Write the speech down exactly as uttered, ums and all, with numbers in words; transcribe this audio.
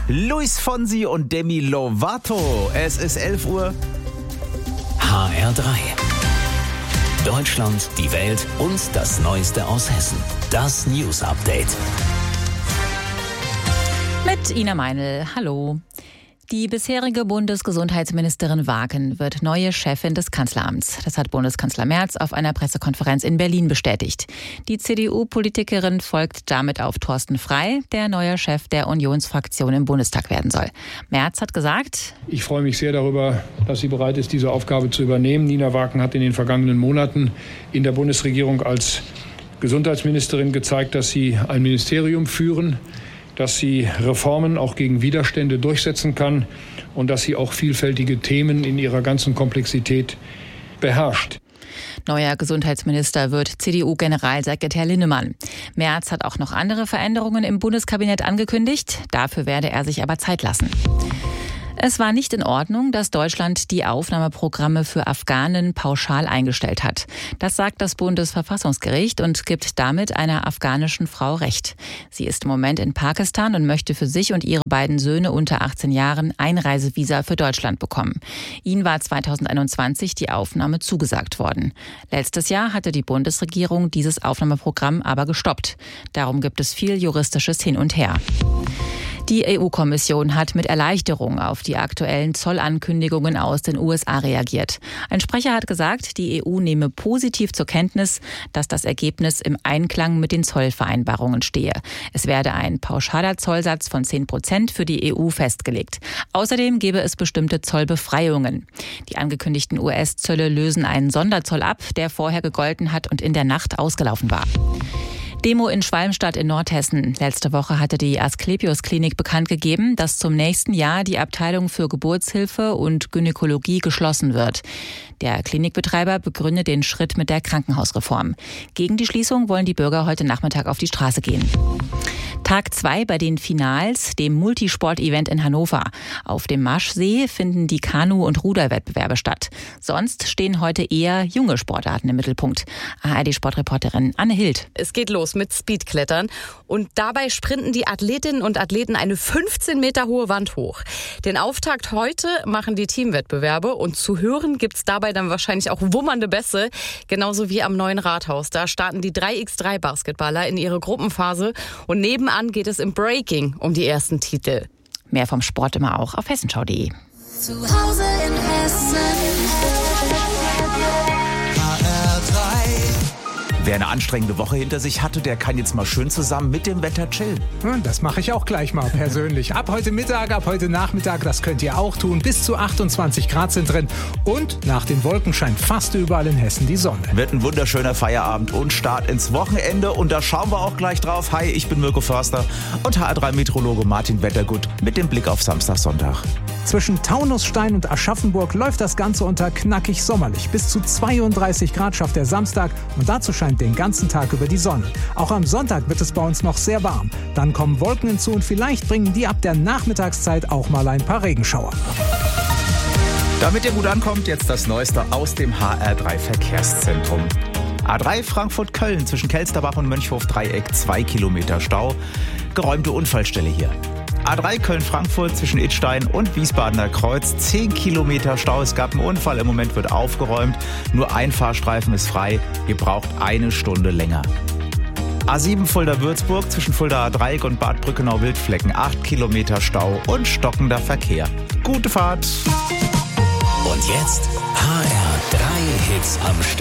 Luis Fonsi und Demi Lovato. Es ist elf Uhr. H R drei. Deutschland, die Welt und das Neueste aus Hessen. Das News Update. Mit Ina Meinl. Hallo. Die bisherige Bundesgesundheitsministerin Wagen wird neue Chefin des Kanzleramts. Das hat Bundeskanzler Merz auf einer Pressekonferenz in Berlin bestätigt. Die C D U-Politikerin folgt damit auf Thorsten Frey, der neuer Chef der Unionsfraktion im Bundestag werden soll. Merz hat gesagt: Ich freue mich sehr darüber, dass sie bereit ist, diese Aufgabe zu übernehmen. Nina Wagen hat in den vergangenen Monaten in der Bundesregierung als Gesundheitsministerin gezeigt, dass sie ein Ministerium führen, dass sie Reformen auch gegen Widerstände durchsetzen kann und dass sie auch vielfältige Themen in ihrer ganzen Komplexität beherrscht. Neuer Gesundheitsminister wird C D U-Generalsekretär Linnemann. Merz hat auch noch andere Veränderungen im Bundeskabinett angekündigt. Dafür werde er sich aber Zeit lassen. Es war nicht in Ordnung, dass Deutschland die Aufnahmeprogramme für Afghanen pauschal eingestellt hat. Das sagt das Bundesverfassungsgericht und gibt damit einer afghanischen Frau Recht. Sie ist im Moment in Pakistan und möchte für sich und ihre beiden Söhne unter achtzehn Jahren Einreisevisa für Deutschland bekommen. Ihnen war zweitausendeinundzwanzig die Aufnahme zugesagt worden. Letztes Jahr hatte die Bundesregierung dieses Aufnahmeprogramm aber gestoppt. Darum gibt es viel juristisches Hin und Her. Die E U-Kommission hat mit Erleichterung auf die aktuellen Zollankündigungen aus den U S A reagiert. Ein Sprecher hat gesagt, die E U nehme positiv zur Kenntnis, dass das Ergebnis im Einklang mit den Zollvereinbarungen stehe. Es werde ein pauschaler Zollsatz von zehn Prozent für die E U festgelegt. Außerdem gebe es bestimmte Zollbefreiungen. Die angekündigten U S-Zölle lösen einen Sonderzoll ab, der vorher gegolten hat und in der Nacht ausgelaufen war. Demo in Schwalmstadt in Nordhessen. Letzte Woche hatte die Asklepios-Klinik bekannt gegeben, dass zum nächsten Jahr die Abteilung für Geburtshilfe und Gynäkologie geschlossen wird. Der Klinikbetreiber begründet den Schritt mit der Krankenhausreform. Gegen die Schließung wollen die Bürger heute Nachmittag auf die Straße gehen. Tag zwei bei den Finals, dem Multisport-Event in Hannover. Auf dem Maschsee finden die Kanu- und Ruderwettbewerbe statt. Sonst stehen heute eher junge Sportarten im Mittelpunkt. A R D-Sportreporterin Anne Hild. Es geht los mit Speedklettern und dabei sprinten die Athletinnen und Athleten eine fünfzehn Meter hohe Wand hoch. Den Auftakt heute machen die Teamwettbewerbe und zu hören gibt's dabei dann wahrscheinlich auch wummernde Bässe, genauso wie am neuen Rathaus. Da starten die drei gegen drei Basketballer in ihre Gruppenphase und nebenan geht es im Breaking um die ersten Titel. Mehr vom Sport immer auch auf hessenschau punkt de. Zu Hause in Hessen. H R drei. Wer eine anstrengende Woche hinter sich hatte, der kann jetzt mal schön zusammen mit dem Wetter chillen. Das mache ich auch gleich mal persönlich. Ab heute Mittag, ab heute Nachmittag, das könnt ihr auch tun. Bis zu achtundzwanzig Grad sind drin. Und nach den Wolken scheint fast überall in Hessen die Sonne. Wird ein wunderschöner Feierabend und Start ins Wochenende. Und da schauen wir auch gleich drauf. Hi, ich bin Mirko Förster und H R drei Meteorologe Martin Wettergut mit dem Blick auf Samstag, Sonntag. Zwischen Taunusstein und Aschaffenburg läuft das Ganze unter knackig sommerlich. Bis zu zweiunddreißig Grad schafft der Samstag und dazu scheint den ganzen Tag über die Sonne. Auch am Sonntag wird es bei uns noch sehr warm. Dann kommen Wolken hinzu und vielleicht bringen die ab der Nachmittagszeit auch mal ein paar Regenschauer. Damit ihr gut ankommt, jetzt das Neueste aus dem H R drei Verkehrszentrum. A drei Frankfurt-Köln zwischen Kelsterbach und Mönchhof-Dreieck, zwei Kilometer Stau. Geräumte Unfallstelle hier. A drei Köln-Frankfurt zwischen Idstein und Wiesbadener Kreuz, zehn Kilometer Stau. Es gab einen Unfall, im Moment wird aufgeräumt. Nur ein Fahrstreifen ist frei. Ihr braucht eine Stunde länger. A sieben Fulda-Würzburg zwischen Fulda-Dreieck und Bad Brückenau-Wildflecken, acht Kilometer Stau und stockender Verkehr. Gute Fahrt! Und jetzt H R drei Hits am Stück.